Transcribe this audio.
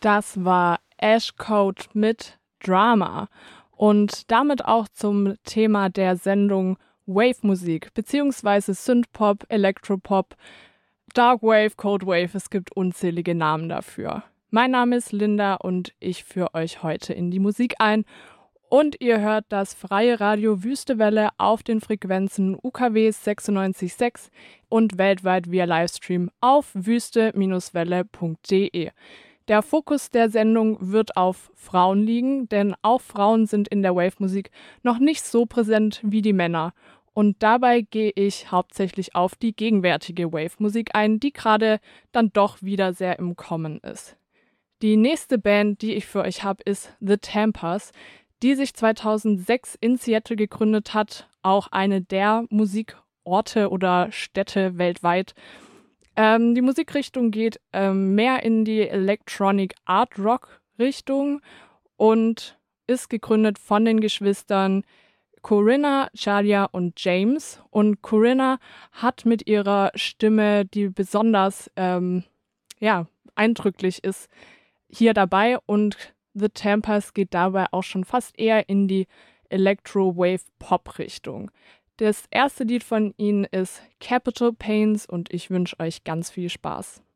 Das war Ash Code mit Drama und damit auch zum Thema der Sendung Wave-Musik beziehungsweise Synthpop, Elektropop, Darkwave, Codewave, es gibt unzählige Namen dafür. Mein Name ist Linda und ich führe euch heute in die Musik ein. Und ihr hört das freie Radio Wüstewelle auf den Frequenzen UKW 96.6 und weltweit via Livestream auf wüste-welle.de. Der Fokus der Sendung wird auf Frauen liegen, denn auch Frauen sind in der Wave-Musik noch nicht so präsent wie die Männer. Und dabei gehe ich hauptsächlich auf die gegenwärtige Wave-Musik ein, die gerade dann doch wieder sehr im Kommen ist. Die nächste Band, die ich für euch habe, ist The Tampers, die sich 2006 in Seattle gegründet hat, auch eine der Musikorte oder Städte weltweit. Die Musikrichtung geht mehr in die Electronic Art Rock Richtung und ist gegründet von den Geschwistern Corinna, Charlia und James. Und Corinna hat mit ihrer Stimme, die besonders eindrücklich ist, hier dabei, und The Tampers geht dabei auch schon fast eher in die Electro-Wave-Pop-Richtung. Das erste Lied von ihnen ist Capital Pains und ich wünsche euch ganz viel Spaß.